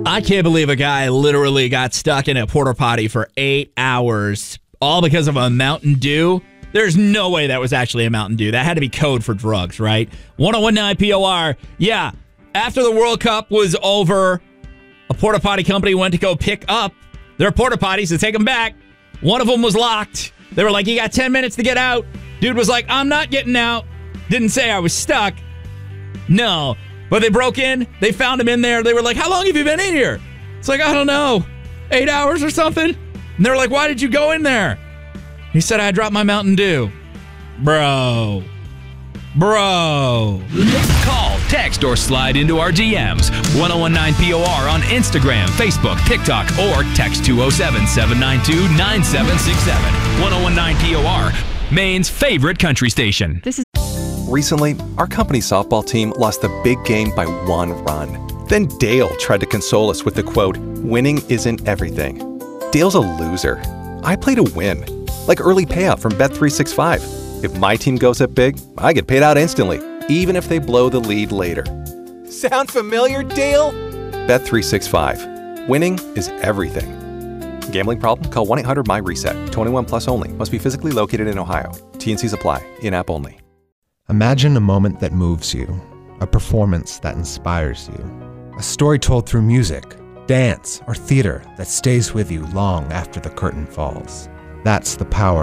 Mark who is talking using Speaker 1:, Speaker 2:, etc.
Speaker 1: I can't believe a guy literally got stuck in a porta potty for 8 hours, all because of a Mountain Dew. There's no way that was actually a Mountain Dew. That had to be code for drugs, right? 1019 POR. Yeah, after the World Cup was over, a porta potty company went to go pick up their porta potties to take them back. One of them was locked. They were like, you got 10 minutes to get out. Dude was like, I'm not getting out. Didn't say I was stuck. No. But they broke in. They found him in there. They were like, how long have you been in here? It's like, I don't know. 8 hours or something? And they were like, why did you go in there? He said, I dropped my Mountain Dew. Bro.
Speaker 2: Call, text, or slide into our DMs. 1019 POR on Instagram, Facebook, TikTok, or text 207-792-9767. 1019 POR, Maine's favorite country station.
Speaker 3: Recently, our company softball team lost the big game by 1 run. Then Dale tried to console us with the quote, winning isn't everything. Dale's a loser. I play to win. Like early payout from Bet365. If my team goes up big, I get paid out instantly, even if they blow the lead later. Sound familiar, Dale? Bet365. Winning is everything. Gambling problem? Call 1-800-MY-RESET. 21 plus only. Must be physically located in Ohio. T&Cs apply. In-app only.
Speaker 4: Imagine a moment that moves you, a performance that inspires you, a story told through music, dance, or theater that stays with you long after the curtain falls. That's the power